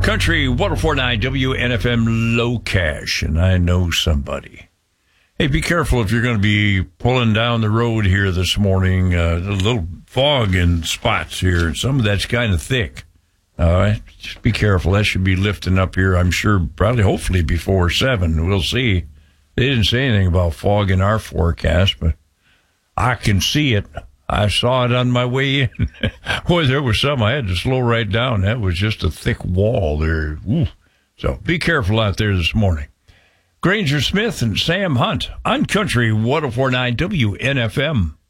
Country 104.9 WNFM Low Cash, and I know somebody. Hey, be careful if you're going to be pulling down the road here this morning. A little fog in spots here. Some of that's kind of thick. All right, just be careful. That should be lifting up here, I'm sure, probably, hopefully before 7. We'll see. They didn't say anything about fog in our forecast, but I can see it. I saw it on my way in. Boy, there was some I had to slow right down. That was just a thick wall there. Ooh. So be careful out there this morning. Granger Smith and Sam Hunt on Country 104.9 WNFM.